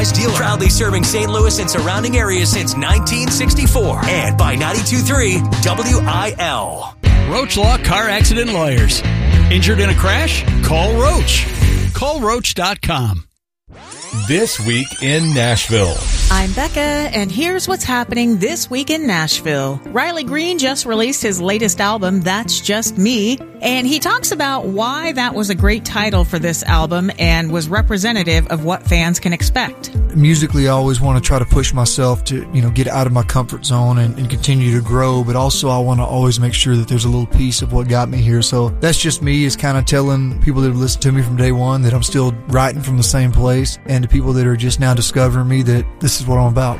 Dealer, proudly serving St. Louis and surrounding areas since 1964. And by 92.3 WIL. Roach Law Car Accident Lawyers. Injured in a crash? Call Roach. Call Roach.com. This Week in Nashville. I'm Becca, and here's what's happening this week in Nashville. Riley Green just released his latest album, That's Just Me, and he talks about why that was a great title for this album and was representative of what fans can expect. Musically, I always want to try to push myself to, get out of my comfort zone and continue to grow, but also I want to always make sure that there's a little piece of what got me here. So That's Just Me is kind of telling people that have listened to me from day one that I'm still writing from the same place, and to people that are just now discovering me that this is what I'm about.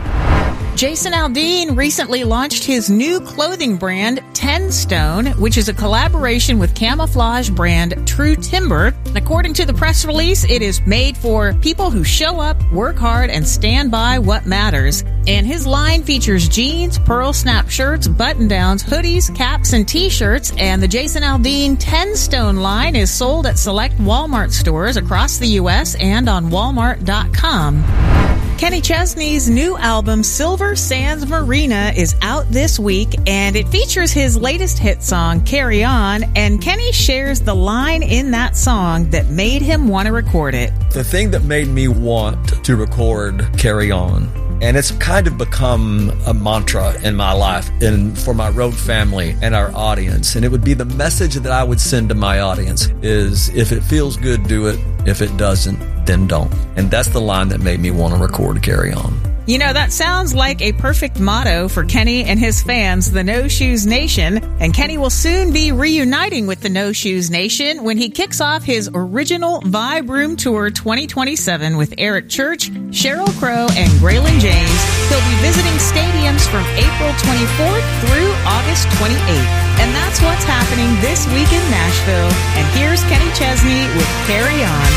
Jason Aldean recently launched his new clothing brand, 10 Stone, which is a collaboration with camouflage brand True Timber. According to the press release, it is made for people who show up, work hard, and stand by what matters. And his line features jeans, pearl snap shirts, button-downs, hoodies, caps, and t-shirts. And the Jason Aldean 10 Stone line is sold at select Walmart stores across the U.S. and on Walmart.com. Kenny Chesney's new album, Silver Sands Marina, is out this week, and it features his latest hit song, Carry On, and Kenny shares the line in that song that made him want to record it. The thing that made me want to record Carry On, and it's kind of become a mantra in my life and for my road family and our audience, and it would be the message that I would send to my audience is, if it feels good, do it. If it doesn't, then don't. And that's the line that made me want to record Carry On. That sounds like a perfect motto for Kenny and his fans, the No Shoes Nation. And Kenny will soon be reuniting with the No Shoes Nation when he kicks off his original Vibe Room Tour 2027 with Eric Church, Sheryl Crow, and Braylon James. He'll be visiting stadiums from April 24th through August 28th. And that's what's happening this week in Nashville. And here's Kenny Chesney with Carry On.